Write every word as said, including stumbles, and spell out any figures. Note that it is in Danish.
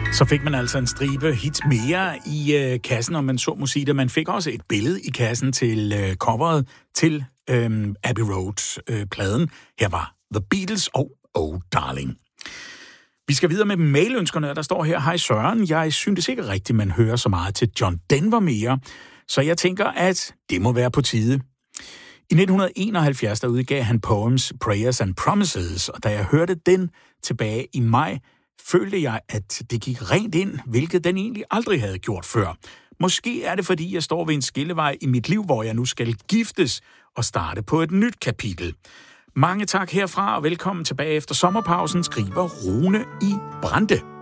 Så fik man altså en stribe hits mere i øh, kassen, om man så må sige det. Man fik også et billede i kassen til øh, coveret til øh, Abbey Road-pladen. Øh, Her var The Beatles og Oh Darling. Vi skal videre med mailønskerne, der står her: Hej Søren, jeg synes ikke rigtigt, man hører så meget til John Denver mere, så jeg tænker, at det må være på tide. I nitten enoghalvfjerds der udgav han Poems, Prayers and Promises, og da jeg hørte den tilbage i maj, følte jeg, at det gik rent ind, hvilket den egentlig aldrig havde gjort før. Måske er det, fordi jeg står ved en skillevej i mit liv, hvor jeg nu skal giftes og starte på et nyt kapitel. Mange tak herfra, og velkommen tilbage efter sommerpausen, skriver Rune i Brande.